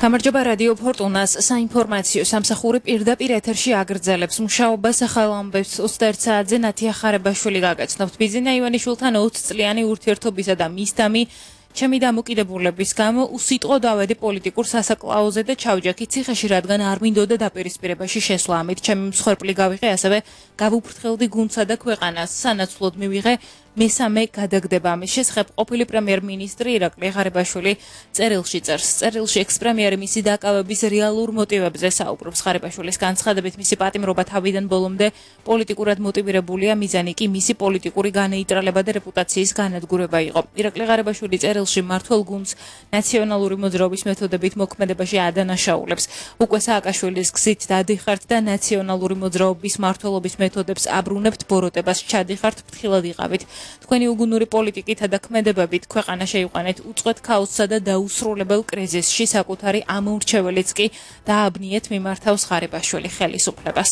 გამარჯობა რადიო ფორტუნას საინფორმაციო სამსახური პირდაპირ ეთერში აგრძელებს მუშაობას ახალ ამბებს 21 საათზე ნათია ხარებაშვილი გაგაცნობთ ბიზინა ივანიშვილთან 20 წლიანი ურთიერთობისა და მისდამი ჩემი დამოკიდებულების გამო უსიტყვო დავედი პოლიტიკურ სასაკლაოზე და ჩავჯექი ციხეში, რადგან არ მინდოდა დაპირისპირებაში შესვლა. ამით ჩემი მსხვერპლი გავიღე, ასევე გავუფრთხილდი გუნდსა და ქვეყანას. სანაცვლოდ მივიღე მესამე გადაგდება. ამის შესახებ ყოფილი პრემიერ-მინისტრი ირაკლი ღარიბაშვილი წერილში წერს. წერილში ექს-პრემიერი მისი დაკავების რეალურ მოტივებზე საუბრობს. ღარიბაშვილის განცხადებით მისი პატიმრობა თავიდან ბოლომდე პოლიტიკურად მოტივირებულია, მიზანი კი მისი პოლიტიკური განეიტრალება და რეპუტაციის განადგურება იყო. ირაკლი ღარიბაშვილი წერილში მმართველ გუნდს ნაციონალური მოძრაობის მეთოდებით მოქმედებაში ადანაშაულებს. უკვე სააკაშვილის გზით დადიხართ და ნაციონალური მოძრაობის მმართველობის მეთოდებს აბრუნებთ, ბოროტებას ჩადიხართ, ფრთხილად იყავით. თქვენი უგუნური პოლიტიკითა და ქმედებებით ქვეყანა შეიყვანეთ უწყვეტ ქაოსსა და დაუსრულებელ კრიზისში, საკუთარი ამოურჩეველიც კი დააბნიეთ მიმართავს ღარიბაშვილი ხელისუფლებას.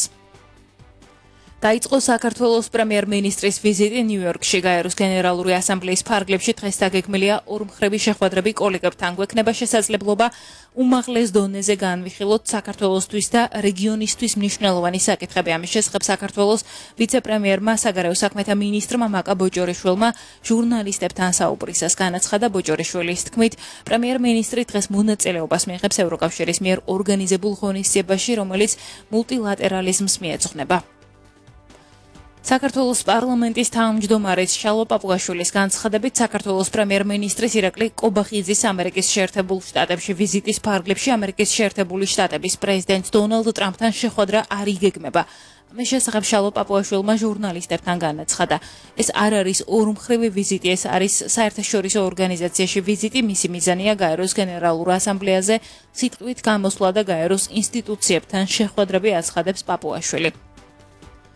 დაიწყო საქართველოს პრემიერ-მინისტრის ვიზიტი ნიუ-იორკში. გაეროს გენერალური ასამბლეის ფარგლებში დღეს დაგეგმილია ორმხრივი შეხვედრები კოლეგებთან. გვექნება შესაძლებლობა უმაღლეს დონეზე განვიხილოთ საქართველოსთვის და რეგიონისთვის მნიშვნელოვანი საკითხები. ამის შესახებ საქართველოს ვიცე-პრემიერმა, საგარეო საქმეთა მინისტრმა მაკა ბოჭორიშვილმა ჟურნალისტებთან საუბრისას განაცხადა. ბოჭორიშვილის თქმით, პრემიერ-მინისტრი დღეს მონაწილეობას მიიღებს ევროკავშირის მიერ ორგანიზებულ ღონისძიებაში, რომელიც მულტილატერალიზმს მიეძღვნება. საქართველოს პარლამენტის თავმჯდომარის შალვა პაპუაშვილის განცხადებით, საქართველოს პრემიერ-მინისტრის ირაკლი კობახიძის ამერიკის შეერთებულ შტატებში ვიზიტის ფარგლებში ამერიკის შეერთებული შტატების პრეზიდენტ დონალდ ტრამპთან შეხვედრა არ იგეგმება. ამის შესახებ შალვა პაპუაშვილმა ჟურნალისტებთან განაცხადა. ეს არ არის ორმხრივი ვიზიტი, ეს არის საერთაშორისო ორგანიზაციაში ვიზიტი. მისი მიზანია გაეროს გენერალურ ასამბლეაზე სიტყვით გამოსვლა და გაეროს ინსტიტუციებთან შეხვედრები, აცხადებს პაპუაშვილი.